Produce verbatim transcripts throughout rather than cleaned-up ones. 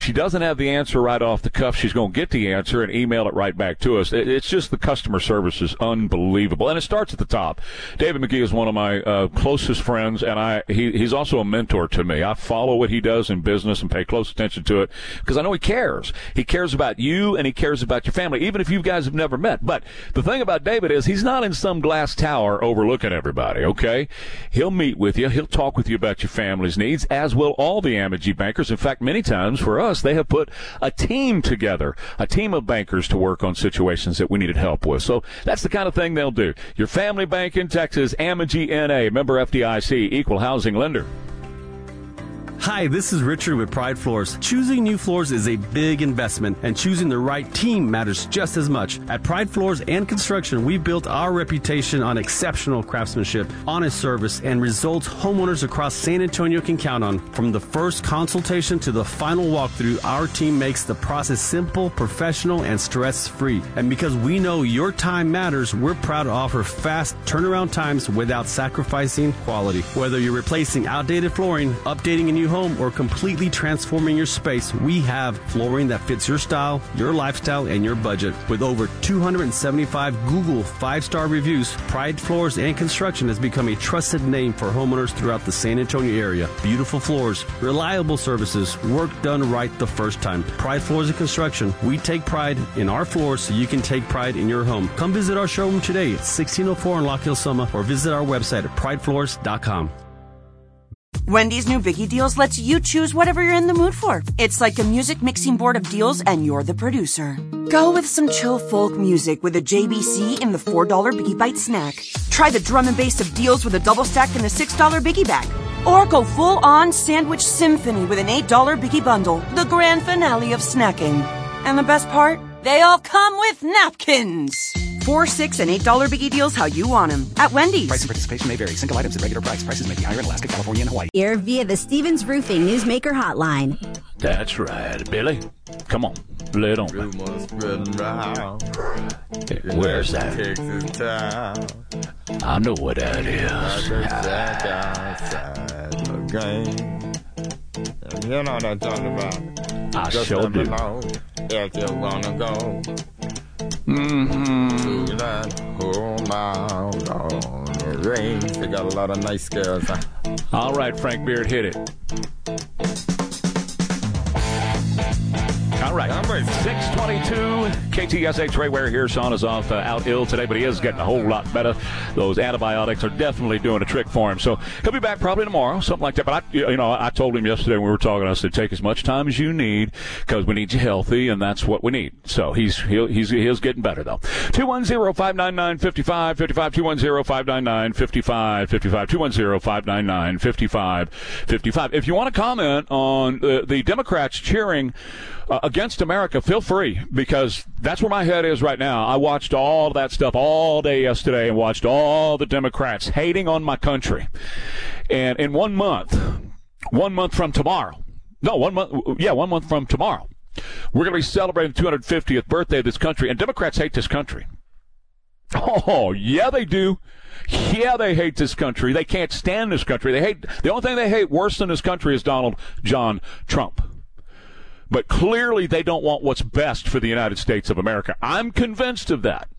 she doesn't have the answer right off the cuff, she's going to get the answer and email it right back to us. It, it's just the customer service is unbelievable. And it starts at the top. David McGee is one of my uh, closest friends, and I he, he's also a mentor to me. I follow what he does in business and pay close attention to it because I know he cares. He cares about you, and he cares about your family, even if you guys have never met. But the thing about David is he's not in some glass tower overlooking everybody, okay? He'll meet with you. He'll talk with you about your family's needs, as will all the Amegy bankers. In fact, many times for us, they have put a team together, a team of bankers to work on situations that we needed help with. So that's the kind of thing they'll do. Your family bank in Texas, Amegy N A, member F D I C, equal housing lender. Hi, this is Richard with Pride Floors. Choosing new floors is a big investment, and choosing the right team matters just as much. At Pride Floors and Construction, we built our reputation on exceptional craftsmanship, honest service, and results homeowners across San Antonio can count on. From the first consultation to the final walkthrough, our team makes the process simple, professional, and stress-free. And because we know your time matters, we're proud to offer fast turnaround times without sacrificing quality. Whether you're replacing outdated flooring, updating a new home, or completely transforming your space, we have flooring that fits your style, your lifestyle, and your budget. With over two hundred seventy-five Google five-star reviews, Pride Floors and Construction has become a trusted name for homeowners throughout the San Antonio area. Beautiful floors, reliable services, work done right the first time. Pride Floors and Construction. We take pride in our floors so you can take pride in your home. Come visit our showroom today at sixteen oh four in Lock Hill, Soma, or visit our website at pride floors dot com. Wendy's new Biggie Deals lets you choose whatever you're in the mood for. It's like a music mixing board of deals, and you're the producer. Go with some chill folk music with a J B C in the four dollar Biggie Bite snack. Try the drum and bass of deals with a double stack in the six dollar Biggie Bag. Or go full-on sandwich symphony with an eight dollar Biggie Bundle, the grand finale of snacking. And the best part? They all come with napkins. Four, six, and eight dollar Biggie Deals how you want them at Wendy's. Price and participation may vary. Single items at regular price. Prices may be higher in Alaska, California, and Hawaii. Here via the Stevens Roofing Newsmaker Hotline. That's right, Billy. Come on, lay it on. Hey, where's that? I know what that is. You know what I'm talking about. I sure do. If you wanna go Mm-hmm. to that whole mile on the range. They got a lot of nice girls. Huh? All right, Frank Beard, hit it. All right, six twenty-two, K T S H. Ray Ware here. Sean is off, uh, out ill today, but he is getting a whole lot better. Those antibiotics are definitely doing a trick for him. So he'll be back probably tomorrow, something like that. But, I, you know, I told him yesterday when we were talking, I said, take as much time as you need because we need you healthy, and that's what we need. So he's he'll, he's he's getting better, though. two one zero, five nine nine, five five five five, two one zero, five nine nine, five five five five, two one zero, five nine nine, five five five five. If you want to comment on the, the Democrats cheering Uh, against America, feel free, because that's where my head is right now. I watched all that stuff all day yesterday and watched all the Democrats hating on my country. And in one month, one month from tomorrow, no, one month, yeah, one month from tomorrow, we're going to be celebrating the two hundred fiftieth birthday of this country, and Democrats hate this country. Oh, yeah, they do. Yeah, they hate this country. They can't stand this country. They hate, the only thing they hate worse than this country is Donald John Trump. But clearly they don't want what's best for the United States of America. I'm convinced of that.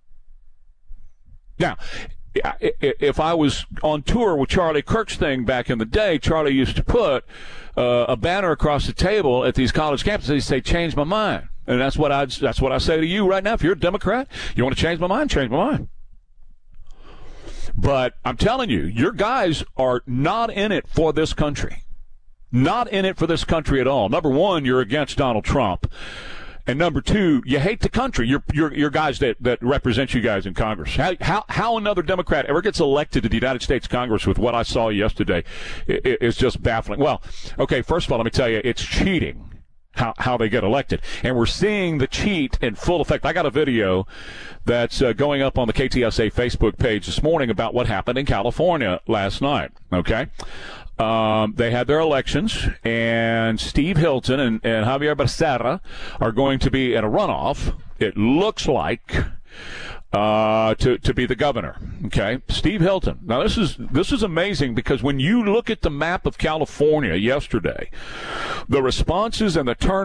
Now, if I was on tour with Charlie Kirk's thing back in the day, Charlie used to put uh, a banner across the table at these college campuses. He'd say, change my mind. And that's what I that's what I say to you right now. If you're a Democrat, you want to change my mind, change my mind. But I'm telling you, your guys are not in it for this country. Not in it for this country at all. Number one, you're against Donald Trump. And number two, you hate the country. You're, you're, you're guys that, that represent you guys in Congress. How, how, how another Democrat ever gets elected to the United States Congress with what I saw yesterday is just baffling. Well, okay, first of all, let me tell you, it's cheating. How, how they get elected. And we're seeing the cheat in full effect. I got a video that's uh, going up on the K T S A Facebook page this morning about what happened in California last night, okay? Um, they had their elections, and Steve Hilton and, and Javier Becerra are going to be in a runoff, it looks like, uh, to, to be the governor. Okay. Steve Hilton. Now, this is, this is amazing because when you look at the map of California yesterday, the responses and the turn